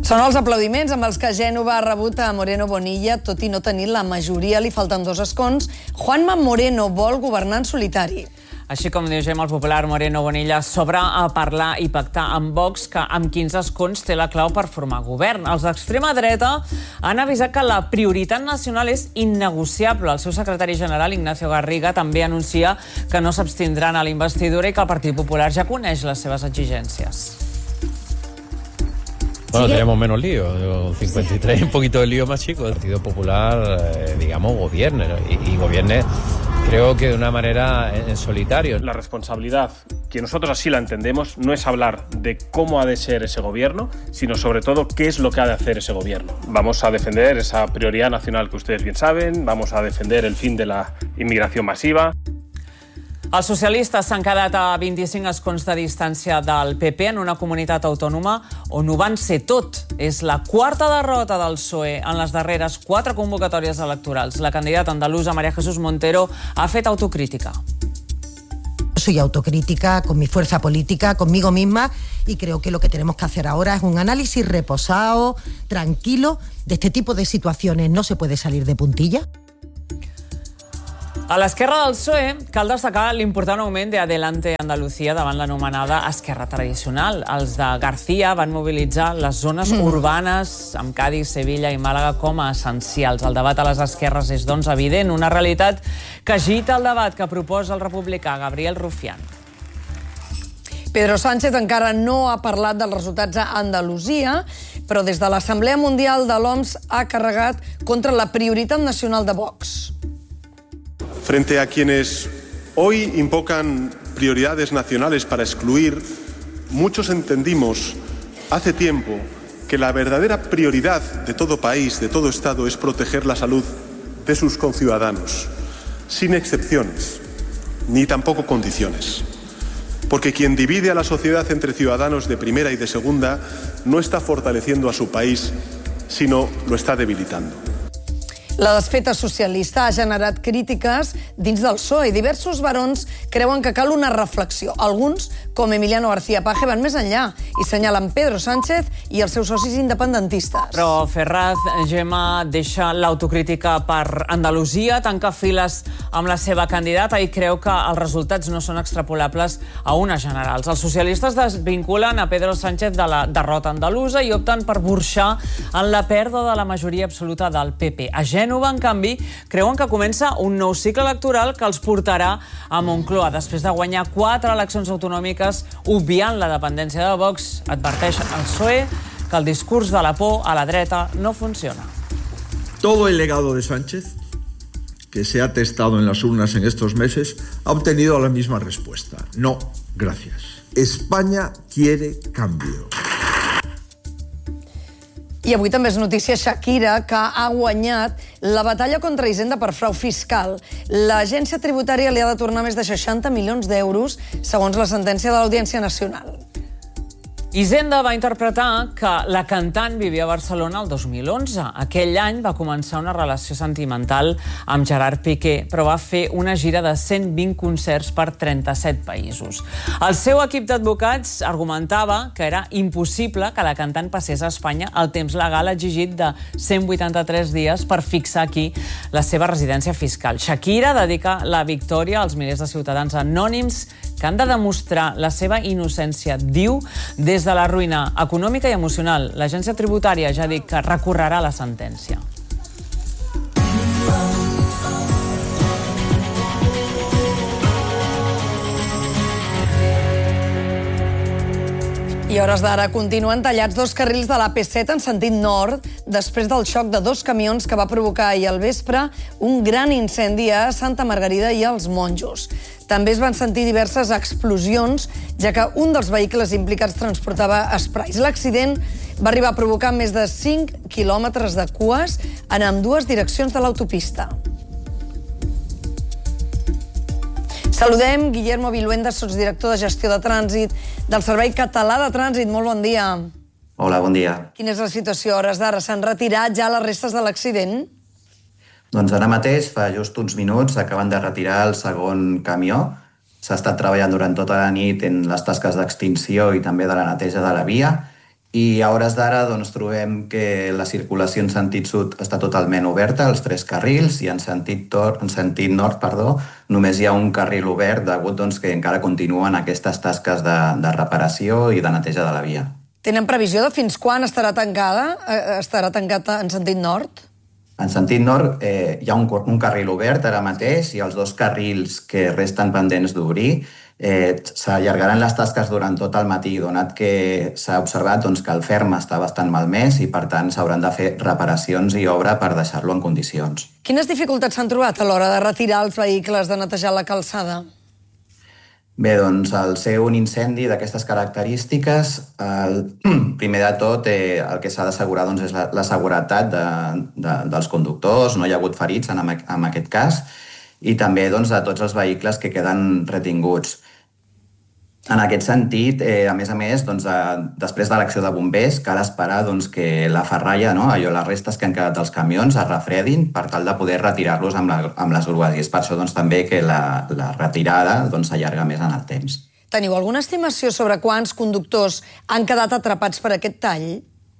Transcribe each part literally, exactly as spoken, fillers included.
Són els aplaudiments amb els que Gènova ha rebut a Moreno Bonilla, tot i no tenir la majoria, li falten dos escons. Juanma Moreno vol governar en solitari. Així com diu Gemma, el popular Moreno Bonilla s'obre a parlar i pactar amb Vox, que amb quinze escons té la clau per formar govern. Els d'extrema dreta han avisat que la prioritat nacional és innegociable. El seu secretari general, Ignacio Garriga, també anuncia que no s'abstindran a la investidura i que el Partit Popular ja coneix les seves exigències. Bueno, tenemos menos lío, cincuenta y tres, un poquito de lío más chico. El Partido Popular, eh, digamos, gobierne, ¿no? y, y gobierne, creo que de una manera en, en solitario. La responsabilidad, que nosotros así la entendemos, no es hablar de cómo ha de ser ese gobierno, sino sobre todo qué es lo que ha de hacer ese gobierno. Vamos a defender esa prioridad nacional que ustedes bien saben, vamos a defender el fin de la inmigración masiva. Els socialistes s'han quedat a vint-i-cinc escons de distància del P P en una comunitat autònoma on ho van ser tot. És la quarta derrota del P S O E en les darreres quatre convocatòries electorals. La candidata andalusa María Jesús Montero ha fet autocrítica. Soy autocrítica con mi fuerza política, conmigo misma, y creo que lo que tenemos que hacer ahora es un análisis reposado, tranquilo. De este tipo de situaciones no se puede salir de puntilla. A l'esquerra del P S O E cal destacar l'important augment de Adelante Andalucía davant l'anomenada esquerra tradicional. Els de García van mobilitzar les zones mm. urbanes amb Cádiz, Sevilla i Màlaga com a essencials. El debat a les esquerres és, doncs, evident, una realitat que agita el debat que proposa el republicà Gabriel Rufián. Pedro Sánchez encara no ha parlat dels resultats a Andalusia, però des de l'Assemblea Mundial de l'O M S ha carregat contra la prioritat nacional de Vox. Frente a quienes hoy invocan prioridades nacionales para excluir, muchos entendimos hace tiempo que la verdadera prioridad de todo país, de todo Estado, es proteger la salud de sus conciudadanos, sin excepciones, ni tampoco condiciones. Porque quien divide a la sociedad entre ciudadanos de primera y de segunda no está fortaleciendo a su país, sino lo está debilitando. La desfeta socialista ha generat crítiques dins del P S O E i diversos barons creuen que cal una reflexió. Alguns, com Emiliano García Paje, van més enllà i senyalen Pedro Sánchez i els seus socis independentistes. Però Ferraz, Gemma, deixa l'autocrítica per Andalusia, tanca files amb la seva candidata i creu que els resultats no són extrapolables a unes generals. Els socialistes desvinculen a Pedro Sánchez de la derrota andalusa i opten per burxar en la pèrdua de la majoria absoluta del P P. A Gènova, en canvi, creuen que comença un nou cicle electoral que els portarà a Moncloa. Després de guanyar quatre eleccions autonòmiques, obviant la dependència de Vox, adverteix el P S O E que el discurs de la por a la dreta no funciona. Todo el legado de Sánchez, que se ha testado en las urnas en estos meses, ha obtenido la misma respuesta. No, gracias. España quiere cambio. I avui també és notícia Shakira, que ha guanyat la batalla contra Hisenda per frau fiscal. L'agència tributària li ha de tornar més de seixanta milions d'euros, segons la sentència de l'Audiència Nacional. Hisenda va interpretar que la cantant vivia a Barcelona el dos mil onze. Aquell any va començar una relació sentimental amb Gerard Piqué, però va fer una gira de cent vint concerts per trenta-set països. El seu equip d'advocats argumentava que era impossible que la cantant passés a Espanya el temps legal exigit de cent vuitanta-tres dies per fixar aquí la seva residència fiscal. Shakira dedica la victòria als milers de ciutadans anònims que han de demostrar la seva innocència, diu, des de la ruïna econòmica i emocional. L'agència tributària ja ha dit que recorrerà la sentència. I a hores d'ara continuen tallats dos carrils de l'A P set en sentit nord després del xoc de dos camions que va provocar ahir al vespre un gran incendi a Santa Margarida i als Monjos. També es van sentir diverses explosions, ja que un dels vehicles implicats transportava esprais. L'accident va arribar a provocar més de cinc quilòmetres de cues en ambdues direccions de l'autopista. Saludem Guillermo Viluenda, sotsdirector de gestió de trànsit del Servei Català de Trànsit. Molt bon dia. Hola, bon dia. Quina és la situació a hores d'ara? S'han retirat ja les restes de l'accident? Doncs ara mateix, fa just uns minuts, acaben de retirar el segon camió. S'ha estat treballant durant tota la nit en les tasques d'extinció i també de la neteja de la via I a hores d'ara doncs, trobem que la circulació en sentit sud està totalment oberta, els tres carrils, i en sentit, tor en sentit nord perdó, només hi ha un carril obert, degut doncs, que encara continuen aquestes tasques de, de reparació i de neteja de la via. Tenen previsió de fins quan estarà tancada? Estarà tancada en sentit nord? En sentit nord eh, hi ha un, un carril obert ara mateix i els dos carrils que resten pendents d'obrir eh, s'allargaran les tasques durant tot el matí, donat que s'ha observat doncs, que el ferm està bastant malmès i per tant s'hauran de fer reparacions i obra per deixar-lo en condicions. Quines dificultats s'han trobat a l'hora de retirar els vehicles, de netejar la calçada? Bé, doncs, al ser un incendi d'aquestes característiques, el, primer de tot, eh, el que s'ha d'assegurar doncs, és la, la seguretat de, de, dels conductors, no hi ha hagut ferits en, en aquest cas, i també doncs, de tots els vehicles que queden retinguts. En aquest sentit, eh, a més a més, doncs, eh, després de l'acció de bombers, cal esperar doncs, que la ferralla, no, allò, les restes que han quedat dels camions, es refredin per tal de poder retirar-los amb, la, amb les grues. I és per això doncs, també que la, la retirada s'allarga doncs, més en el temps. Teniu alguna estimació sobre quants conductors han quedat atrapats per aquest tall?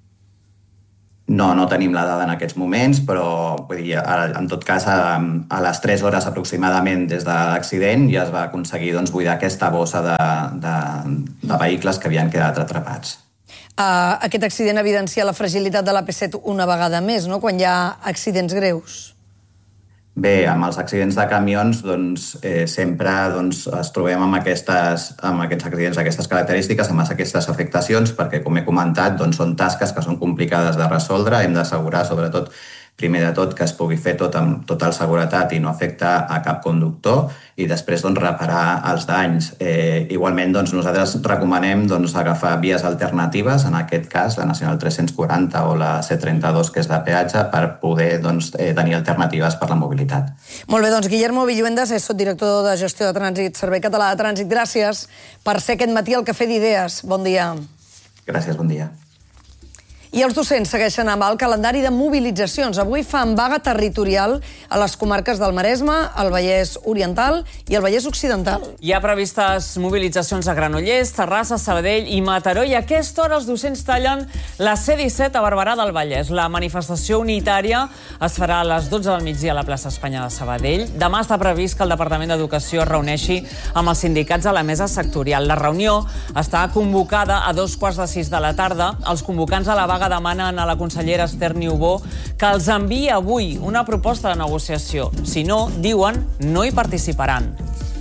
No, no tenim la dada en aquests moments, però vull dir, en tot cas, a, a les tres hores aproximadament des de l'accident ja es va aconseguir doncs, buidar aquesta bossa de, de, de vehicles que havien quedat atrapats. Uh, aquest accident evidencia la fragilitat de l'A P set una vegada més, no?, quan hi ha accidents greus. Bé, amb els accidents de camions doncs, eh, sempre doncs, es trobem amb, aquestes, amb aquests accidents, aquestes característiques, amb aquestes afectacions, perquè, com he comentat, doncs, són tasques que són complicades de resoldre. Hem d'assegurar, sobretot, primer de tot, que es pugui fer tot amb total seguretat i no afecta a cap conductor, i després doncs, reparar els danys. Eh, igualment, doncs, nosaltres recomanem doncs, agafar vies alternatives, en aquest cas, la Nacional tres-cents quaranta o la C trenta-dos, que és de peatge, per poder doncs, eh, tenir alternatives per la mobilitat. Molt bé, doncs, Guillermo Villuendas, és subdirector de Gestió de Trànsit, Servei Català de Trànsit. Gràcies per ser aquest matí al Cafè d'Idees. Bon dia. Gràcies, bon dia. I els docents segueixen amb el calendari de mobilitzacions. Avui fan vaga territorial a les comarques del Maresme, el Vallès Oriental i el Vallès Occidental. Hi ha previstes mobilitzacions a Granollers, Terrassa, Sabadell i Mataró, i a aquesta hora els docents tallen la C disset a Barberà del Vallès. La manifestació unitària es farà a les dotze del migdia a la plaça Espanya de Sabadell. Demà està previst que el Departament d'Educació es reuneixi amb els sindicats a la mesa sectorial. La reunió està convocada a dos quarts de sis de la tarda. Els convocants a la vaga demanen a la consellera Esther Niubó que els enviï avui una proposta de negociació. Si no, diuen, no hi participaran.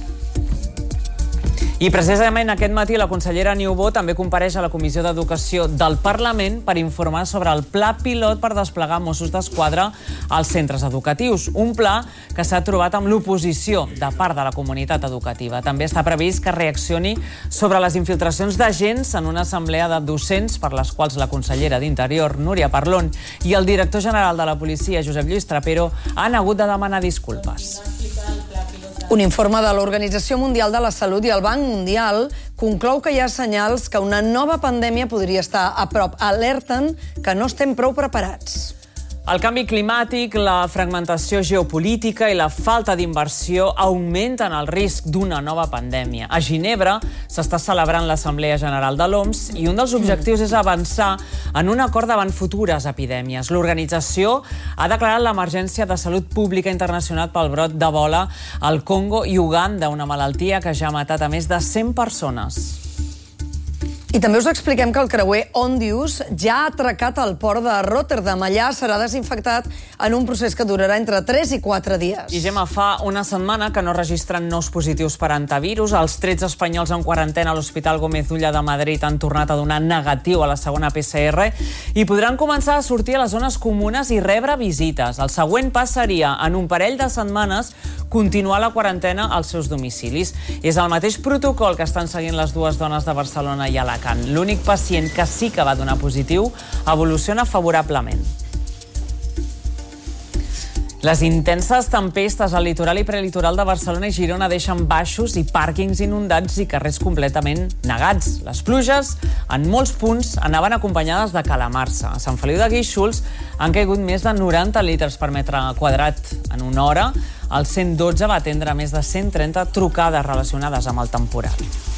I precisament aquest matí la consellera Niubó també compareix a la Comissió d'Educació del Parlament per informar sobre el pla pilot per desplegar Mossos d'Esquadra als centres educatius. Un pla que s'ha trobat amb l'oposició de part de la comunitat educativa. També està previst que reaccioni sobre les infiltracions d'agents en una assemblea de docents per les quals la consellera d'Interior, Núria Parlon, i el director general de la policia, Josep Lluís Trapero, han hagut de demanar disculpes. Un informe de l'Organització Mundial de la Salut i el Banc Mundial conclou que hi ha senyals que una nova pandèmia podria estar a prop. Alerten que no estem prou preparats. El canvi climàtic, la fragmentació geopolítica i la falta d'inversió augmenten el risc d'una nova pandèmia. A Ginebra s'està celebrant l'Assemblea General de l'O M S i un dels objectius és avançar en un acord davant futures epidèmies. L'organització ha declarat l'emergència de salut pública internacional pel brot d'Ebola al Congo i Uganda, una malaltia que ja ha matat a més de cent persones. I també us expliquem que el creuer Ondius ja ha atracat al port de Rotterdam. Allà serà desinfectat en un procés que durarà entre tres i quatre dies. I Gemma, fa una setmana que no registren nous positius per antivirus. Els tretze espanyols en quarantena a l'Hospital Gómez Ulla de Madrid han tornat a donar negatiu a la segona P C R i podran començar a sortir a les zones comunes i rebre visites. El següent pas seria, en un parell de setmanes, continuar la quarantena als seus domicilis. És el mateix protocol que estan seguint les dues dones de Barcelona i Alacant. L'únic pacient que sí que va donar positiu evoluciona favorablement. Les intenses tempestes al litoral i prelitoral de Barcelona i Girona deixen baixos i pàrquings inundats i carrers completament negats. Les pluges, en molts punts, anaven acompanyades de calamarsa. A Sant Feliu de Guíxols han caigut més de noranta litres per metre quadrat en una hora. El cent dotze va atendre més de cent trenta trucades relacionades amb el temporal.